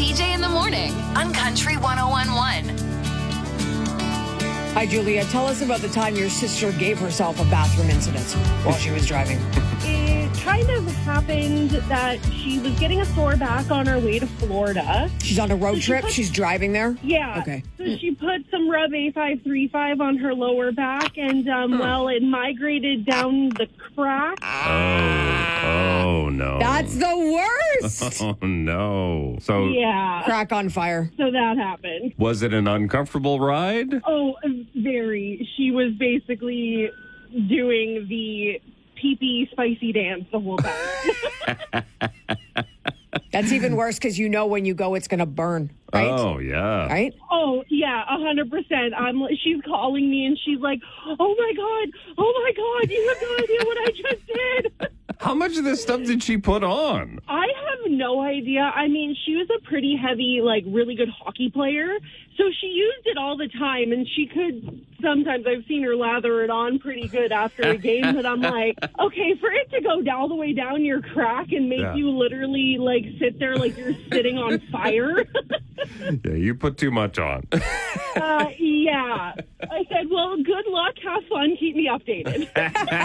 TJ in the morning on Country 101.1. Hi, Julia. Tell us about the time your sister gave herself a bathroom incident while she was driving. It kind of happened that she was getting a sore back on her way to Florida. She's on a road trip. She's driving there? Yeah. Okay. So she put some Rub A535 on her lower back, and, well, it migrated down the crack. Oh, no. That's the worst. Oh, no. So, Yeah. Crack on fire. So that happened. was it an uncomfortable ride? Oh, very. She was basically doing the pee-pee spicy dance the whole time. That's even worse because you know when you go, it's going to burn, right? Oh, yeah. Right? Oh, yeah, 100%. She's calling me and she's like, oh my God, you have no idea what I just did. How much of this stuff did she put on? I have no idea. I mean, she was a pretty heavy, really good hockey player. So she used it all the time, and she could sometimes, I've seen her lather it on pretty good after a game, but I'm like, okay, for it to go all the way down your crack and make you literally, sit there like you're sitting on fire. Yeah, you put too much on. Yeah. I said, well, good luck, have fun, keep me updated.